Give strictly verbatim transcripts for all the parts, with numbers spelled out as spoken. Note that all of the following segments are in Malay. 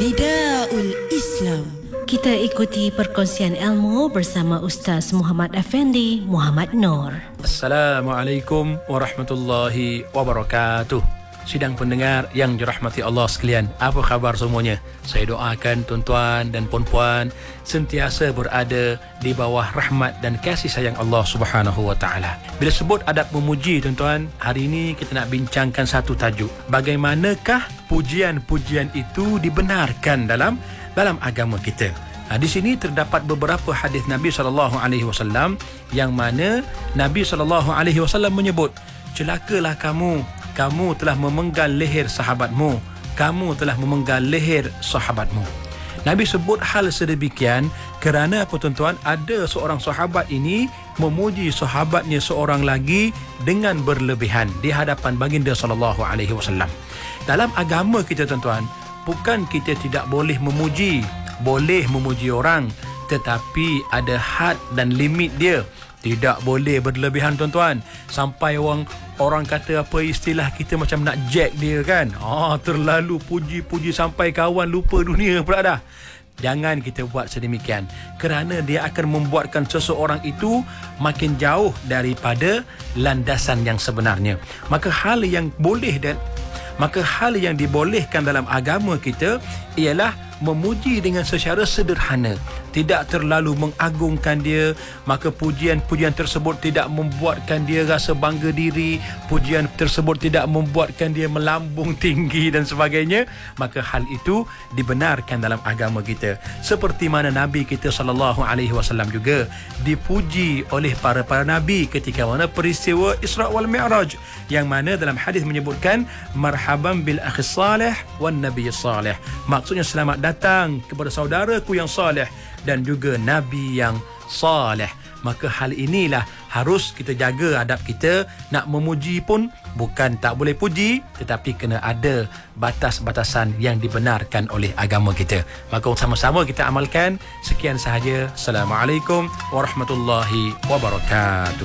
Nidaul Islam. Kita ikuti perkongsian ilmu bersama Ustaz Muhammad Effendi Muhammad Noor. Assalamualaikum warahmatullahi wabarakatuh. Sidang pendengar yang dirahmati Allah sekalian, apa khabar semuanya? Saya doakan tuan-tuan dan puan-puan sentiasa berada di bawah rahmat dan kasih sayang Allah Subhanahu wa taala. Bila sebut adab memuji, tuan-tuan, hari ini kita nak bincangkan satu tajuk. Bagaimanakah pujian-pujian itu dibenarkan dalam dalam agama kita? Ha, di sini terdapat beberapa hadis Nabi sallallahu alaihi wasallam yang mana Nabi sallallahu alaihi wasallam menyebut, celakalah kamu, kamu telah memenggal leher sahabatmu, kamu telah memenggal leher sahabatmu. Nabi sebut hal sedemikian kerana apa, tuan-tuan? Ada seorang sahabat ini memuji sahabatnya seorang lagi dengan berlebihan di hadapan baginda sallallahu alaihi wasallam. Dalam agama kita, tuan-tuan, bukan kita tidak boleh memuji, boleh memuji orang, tetapi ada had dan limit dia. Tidak boleh berlebihan, tuan-tuan, sampai orang orang kata apa istilah kita macam nak jack dia kan. Ah, terlalu puji-puji sampai kawan lupa dunia pula dah. Jangan kita buat sedemikian, kerana dia akan membuatkan seseorang itu makin jauh daripada landasan yang sebenarnya. Maka hal yang boleh dan maka hal yang dibolehkan dalam agama kita ialah memuji dengan secara sederhana, tidak terlalu mengagungkan dia. Maka pujian-pujian tersebut tidak membuatkan dia rasa bangga diri, pujian tersebut tidak membuatkan dia melambung tinggi dan sebagainya. Maka hal itu dibenarkan dalam agama kita. Seperti mana Nabi kita sallallahu alaihi wasallam juga dipuji oleh para para nabi ketika mana peristiwa Isra wal Mi'raj, yang mana dalam hadis menyebutkan marhaban bil akhi salih wan nabiy salih. Maksudnya selamat datang kepada saudaraku yang saleh dan juga nabi yang saleh. Maka hal inilah harus kita jaga adab kita. Nak memuji pun bukan tak boleh puji, tetapi kena ada batas-batasan yang dibenarkan oleh agama kita. Maka sama-sama kita amalkan. Sekian sahaja. Assalamualaikum warahmatullahi wabarakatuh.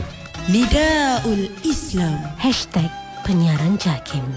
Nidaul Islam. Hashtag penyiaran JAKIM.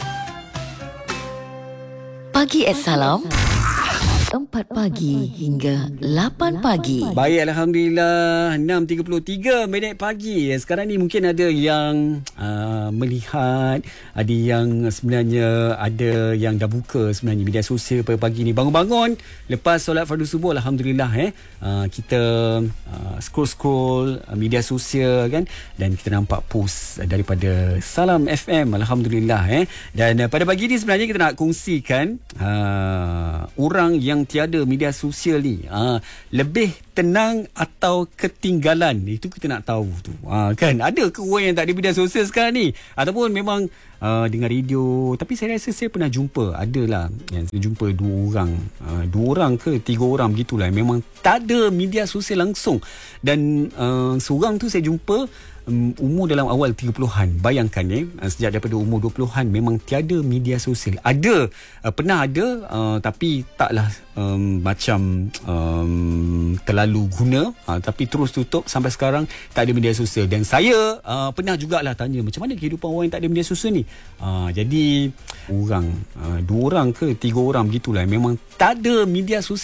Pagi Assalam, empat pagi hingga lapan pagi. Baik, Alhamdulillah, enam tiga puluh tiga minit pagi. Sekarang ni mungkin ada yang uh, melihat, ada yang sebenarnya ada yang dah buka sebenarnya media sosial pada pagi ni. Bangun-bangun lepas solat fardu subuh, Alhamdulillah eh uh, kita uh, scroll-scroll uh, media sosial kan, dan kita nampak post daripada Salam F M. Alhamdulillah eh dan uh, pada pagi ni sebenarnya kita nak kongsikan uh, orang yang tiada media sosial ni ha, lebih tenang atau ketinggalan. Itu kita nak tahu tu ha, kan. Ada ke orang yang tak ada media sosial sekarang ni, ataupun memang uh, dengar radio? Tapi saya rasa saya pernah jumpa, adalah yang saya jumpa dua orang uh, dua orang ke tiga orang begitulah, memang tak ada media sosial langsung. Dan uh, seorang tu saya jumpa um, umur dalam awal tiga puluhan. Bayangkan eh, sejak daripada umur dua puluhan memang tiada media sosial. Ada uh, pernah ada uh, tapi taklah um, macam um, terlalu guna, uh, tapi terus tutup sampai sekarang, tak ada media sosial. Dan saya uh, pernah jugalah tanya macam mana kehidupan orang yang tak ada media sosial ni. uh, Jadi orang uh, dua orang ke tiga orang begitulah, memang tak ada media sosial